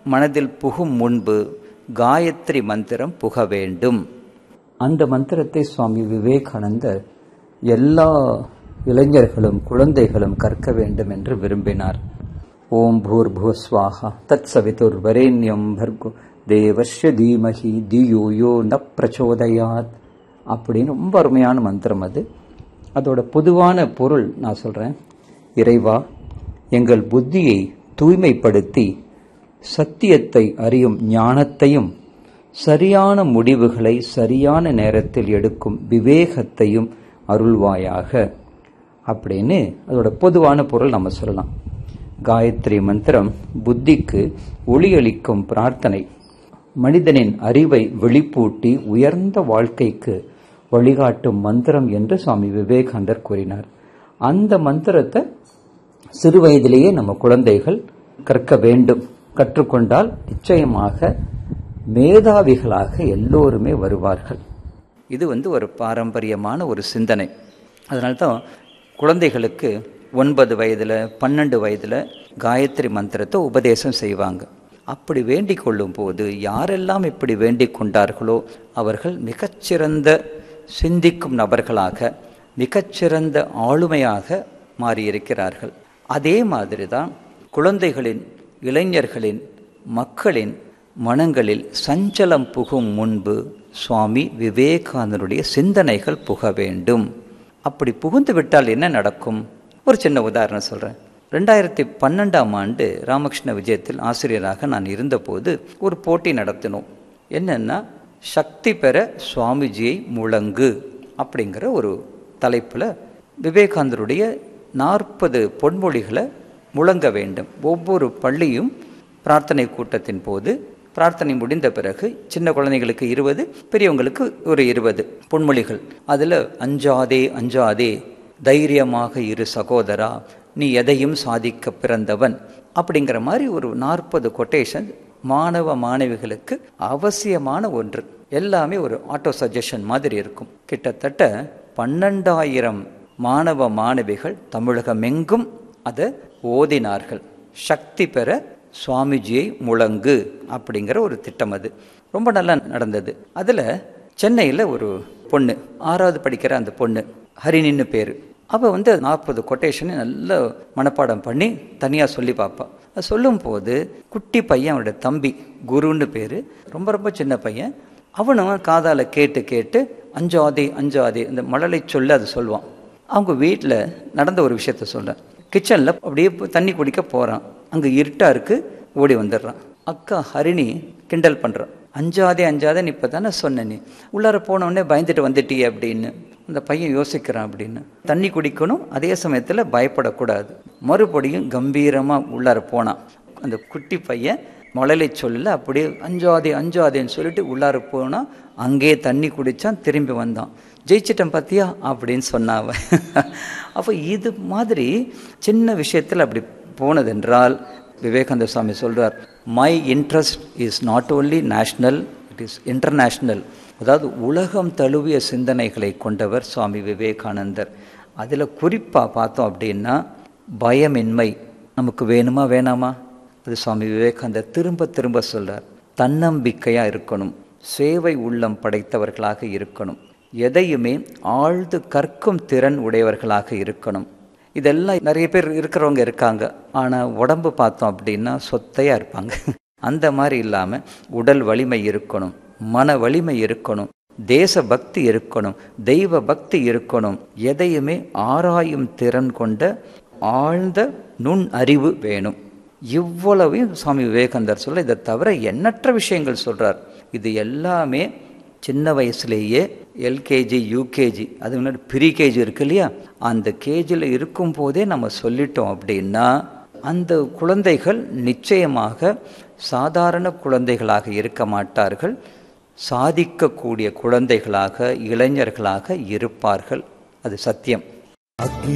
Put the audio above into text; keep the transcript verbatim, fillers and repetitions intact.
மனதில் புகும் முன்பு காயத்ரி மந்திரம் புக வேண்டும். அந்த மந்திரத்தை சுவாமி விவேகானந்தர் எல்லா இளைஞர்களும் குழந்தைகளும் கற்க வேண்டும் என்று விரும்பினார். ஓம் பூர்புவஸ்வாஹா தத் சவிதுர் வரேண்யம் பர்கோ தேவஸ்ய தீமஹி தியோ யோ ந பிரச்சோதயாத் அப்படின்னு ரொம்ப அருமையான மந்திரம் அது. அதோட பொதுவான பொருள் நான் சொல்றேன். இறைவா, எங்கள் புத்தியை தூய்மைப்படுத்தி சத்தியத்தை அறியும் ஞானத்தையும் சரியான முடிவுகளை சரியான நேரத்தில் எடுக்கும் விவேகத்தையும் அருள்வாயாக அப்படின்னு அதோட பொதுவான பொருள் நம்ம சொல்லலாம். காயத்ரி மந்திரம் புத்திக்கு ஒளியளிக்கும் பிரார்த்தனை, மனிதனின் அறிவை வெளிப்பூட்டி உயர்ந்த வாழ்க்கைக்கு வழிகாட்டும் மந்திரம் என்று சுவாமி விவேகானந்தர் கூறினார். அந்த மந்திரத்தை சிறு வயதிலேயே நம்ம குழந்தைகள் கற்க வேண்டும். கற்றுக்கொண்டால் நிச்சயமாக மேதாவிகளாக எல்லோருமே வருவார்கள். இது வந்து ஒரு பாரம்பரியமான ஒரு சிந்தனை. அதனால்தான் குழந்தைகளுக்கு ஒன்பது வயதில் பன்னெண்டு வயதில் காயத்ரி மந்திரத்தை உபதேசம் செய்வாங்க. அப்படி வேண்டிக் கொள்ளும் போது யாரெல்லாம் இப்படி வேண்டிக் கொண்டார்களோ அவர்கள் மிகச்சிறந்த சிந்திக்கும் நபர்களாக, மிகச்சிறந்த ஆளுமையாக மாறியிருக்கிறார்கள். அதே மாதிரி தான் குழந்தைகளின், இளைஞர்களின், மக்களின் மனங்களில் சஞ்சலம் புகும் முன்பு சுவாமி விவேகானந்தருடைய சிந்தனைகள் புக வேண்டும். அப்படி புகுந்து விட்டால் என்ன நடக்கும்? ஒரு சின்ன உதாரணம் சொல்கிறேன். ரெண்டாயிரத்தி பன்னெண்டாம் ஆண்டு ராமகிருஷ்ண விஜயத்தில் ஆசிரியராக நான் இருந்தபோது ஒரு போட்டி நடத்தினோம். என்னென்னா, சக்தி பெற சுவாமிஜியை முழங்கு அப்படிங்கிற ஒரு தலைப்பில் விவேகானந்தருடைய நாற்பது பொன்மொழிகளை முழங்க வேண்டும். ஒவ்வொரு பள்ளியும் பிரார்த்தனை கூட்டத்தின் போது, பிரார்த்தனை முடிந்த பிறகு சின்ன குழந்தைகளுக்கு இருபது, பெரியவங்களுக்கு ஒரு இருபது பொன்மொழிகள். அதில் அஞ்சாதே அஞ்சாதே, தைரியமாக இரு சகோதரா, நீ எதையும் சாதிக்க பிறந்தவன் அப்படிங்கிற மாதிரி ஒரு நாற்பது கொட்டேஷன் மாணவ மாணவிகளுக்கு அவசியமான ஒன்று. எல்லாமே ஒரு ஆட்டோ சஜஷன் மாதிரி இருக்கும். கிட்டத்தட்ட பன்னெண்டாயிரம் மாணவ மாணவிகள் தமிழகமெங்கும் அதை ஓதினார்கள். சக்தி பெற சுவாமிஜியை முழங்கு அப்படிங்கிற ஒரு திட்டம். அது ரொம்ப நல்லா நடந்தது. அதில் சென்னையில் ஒரு பொண்ணு, ஆறாவது படிக்கிற அந்த பொண்ணு ஹரிணின்னு பேர். அவள் வந்து நாற்பது கொட்டேஷனை நல்ல மனப்பாடம் பண்ணி தனியாக சொல்லி பார்ப்பாள். அது சொல்லும் போது குட்டி பையன், அவனோட தம்பி குருன்னு பேர், ரொம்ப ரொம்ப சின்ன பையன், அவனும் காதால் கேட்டு கேட்டு அஞ்சாதே அஞ்சாதே இந்த மழலை சொல்ல அது சொல்லுவான். அவங்க வீட்டில் நடந்த ஒரு விஷயத்த சொல்கிறேன். கிச்சனில் அப்படியே தண்ணி குடிக்க போகிறான். அங்கே இருட்டாக இருக்குது, ஓடி வந்துடுறான். அக்கா ஹரிணி கிண்டல் பண்ணுறான். அஞ்சாதே அஞ்சாதே நீ இப்போ தானே சொன்ன, நீ உள்ளார போனவுடனே பயந்துட்டு வந்துட்டியே அப்படின்னு. அந்த பையன் யோசிக்கிறான். அப்படின்னு தண்ணி குடிக்கணும், அதே சமயத்தில் பயப்படக்கூடாது. மறுபடியும் கம்பீரமாக உள்ளார போனான். அந்த குட்டி பையன் மழலை சொல்ல அப்படியே அஞ்சாதே அஞ்சாதேன்னு சொல்லிட்டு உள்ளார போனால் அங்கேயே தண்ணி குடித்தான், திரும்பி வந்தான். ஜெயிச்சிட்டேன் பார்த்தியா அப்படின்னு சொன்னாவ. அப்போ இது மாதிரி சின்ன விஷயத்தில் அப்படி போனதென்றால் விவேகானந்த சுவாமி சொல்கிறார், my interest is not only national, it is international. அதாவது உலகம் தழுவிய சிந்தனைகளை கொண்டவர் சுவாமி விவேகானந்தர். அதில் குறிப்பாக பார்த்தோம் அப்படின்னா பயமின்மை நமக்கு வேணுமா வேணாமா? அது சுவாமி விவேகானந்தர் திரும்ப திரும்ப சொல்கிறார். தன்னம்பிக்கையாக இருக்கணும், சேவை உள்ளம் படைத்தவர்களாக இருக்கணும், எதையுமே ஆழ்ந்து கற்கும் திறன் உடையவர்களாக இருக்கணும். இதெல்லாம் நிறைய பேர் இருக்கிறவங்க இருக்காங்க. ஆனால் உடம்பு பார்த்தோம் அப்படின்னா சொத்தையாக இருப்பாங்க. அந்த மாதிரி இல்லாமல் உடல் வலிமை இருக்கணும், மன வலிமை இருக்கணும், தேச பக்தி இருக்கணும், தெய்வ பக்தி இருக்கணும், எதையுமே ஆராயும் திறன் கொண்ட ஆழ்ந்த நுண் அறிவு வேணும். இவ்வளவையும் சுவாமி விவேகானந்தர் சொல்ல, இதை தவிர எண்ணற்ற விஷயங்கள் சொல்கிறார். இது எல்லாமே சின்ன வயசுலேயே எல்கேஜி யூகேஜி, அது முன்னாடி ப்ரீ கேஜி இருக்கு இல்லையா, அந்த கேஜியில் இருக்கும் போதே நம்ம சொல்லிட்டோம் அப்படின்னா அந்த குழந்தைகள் நிச்சயமாக சாதாரண குழந்தைகளாக இருக்க மாட்டார்கள், சாதிக்கக்கூடிய குழந்தைகளாக, இளைஞர்களாக இருப்பார்கள். அது சத்தியம்.